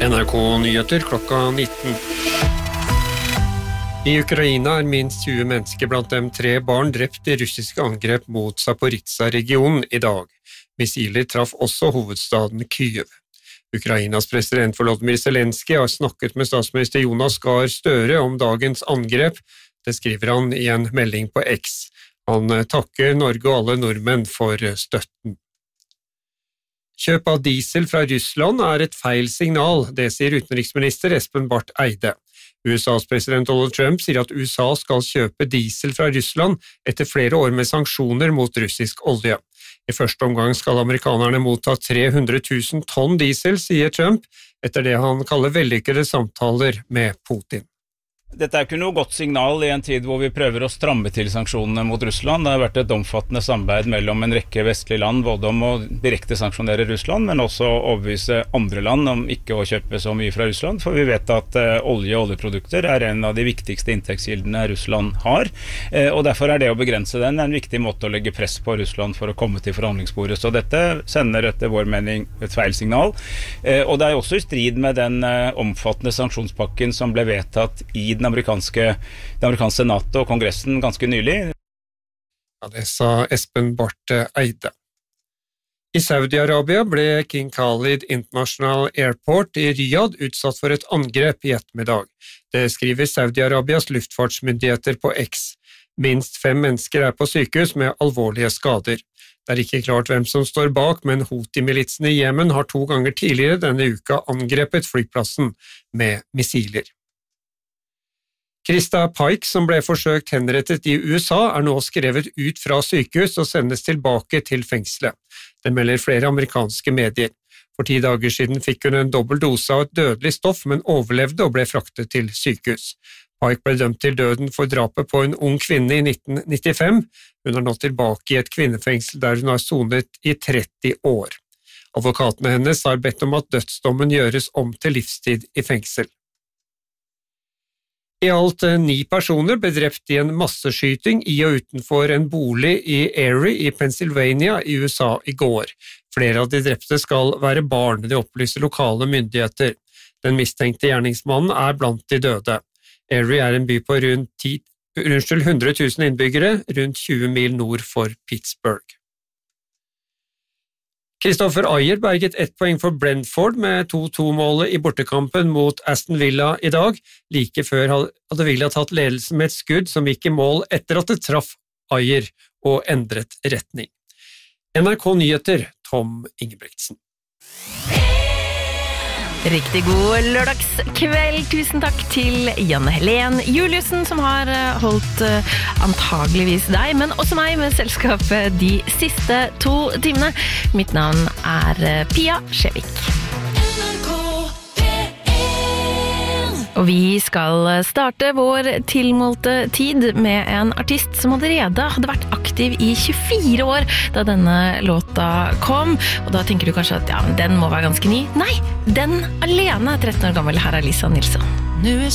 NRK Nyheter klokka 19. I Ukraina minst 20 mennesker, blant dem 3 barn, drept I russiske angrep mot Zaporizjzja-regionen I dag. Missiler traff også hovedstaden Kyiv. Ukrainas president Volodymyr Zelenskyj har snakket med statsminister Jonas Gahr Støre om dagens angrep. Det skriver han I en melding på X. Han takker Norge og alle nordmenn for støtten. Kjøp av diesel fra Russland et feil signal, det sier utenriksminister Espen Barth Eide. USAs president Donald Trump sier at USA skal kjøpe diesel fra Russland etter flere år med sanksjoner mot russisk olje. I første omgang skal amerikanerne motta 300 000 tonn diesel, sier Trump, etter det han kaller vellykkede samtaler med Putin. Dette ikke noe godt signal I en tid hvor vi prøver å stramme til sanksjonene mot Russland. Det har vært et omfattende samarbeid mellom en rekke vestlige land, både om å direkte sanksjonere Russland, men også å overbevise andre land om ikke å kjøpe så mye fra Russland, for vi vet at olje og oljeprodukter en av de viktigste inntektskildene Russland har, og derfor det å begrense den en viktig måte å legge press på Russland for å komme til forhandlingsbordet. Så dette sender etter vår mening et feil signal, og det også I strid med den omfattende sanksjonspakken som ble vedtatt I det amerikanske senatet og kongressen ganske nylig. Ja, det sa Espen Barth Eide. I Saudi-Arabia ble King Khalid International Airport I Riyadh utsatt for et angrep I ettermiddag. Det skriver Saudi-Arabias luftfartsmyndigheter på X. Minst 5 mennesker på sykehus med alvorlige skader. Det ikke klart hvem som står bak, men Houthi-militsene I Jemen har 2 ganger tidligere denne uka angrepet flyplassen med missiler. Krista Pike, som ble forsøkt henrettet I USA, nå skrevet ut fra sykehus og sendes tilbake til fengselet. Det melder flere amerikanske medier. For 10 dager siden fikk hun en dobbelt dose av et dødelig stoff, men overlevde og ble fraktet til sykehus. Pike ble dømt til døden for drapet på en ung kvinne I 1995. Hun nå tilbake I et kvinnefengsel der hun har sonet I 30 år. Advokatene hennes har bedt om at dødsdommen gjøres om til livstid I fengsel. I alt 9 personer ble drept I en masseskyting I og utenfor en bolig I Erie I Pennsylvania I USA I går. Flere av de drepte skal være barn, det opplyser lokale myndigheter. Den mistenkte gjerningsmannen blant de døde. Erie en by på rundt 100 000 innbyggere, rundt 20 mil nord for Pittsburgh. Kristoffer Ajer berget 1 poeng for Brentford med 2-2-målet I bortekampen mot Aston Villa I dag. Like før hadde Villa tatt ledelsen med et skudd som gikk I mål etter at det traff Ajer og endret retning. NRK Nyheter, Tom Ingebrigtsen. Riktig god lørdagskveld. Tusen takk til Janne Helen Juliussen, som har holdt antageligvis deg, men også meg med selskapet de siste 2 timene. Mitt navn Pia Skjevik. Og vi skal starte vår tilmålte tid med en artist som allerede hadde vært aktiv I 24 år da denne låta kom. Og da tenker du kanskje at ja, den må være ganske ny. Nei, den alene 13 år gammel. Her Lisa Nilsson. Nu